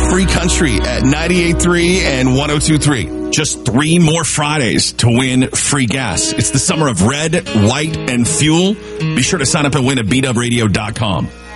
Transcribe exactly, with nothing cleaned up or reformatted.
free country at ninety-eight point three and one oh two point three. Just three more Fridays to win free gas. It's the summer of red, white, and fuel. Be sure to sign up and win at b dub radio dot com.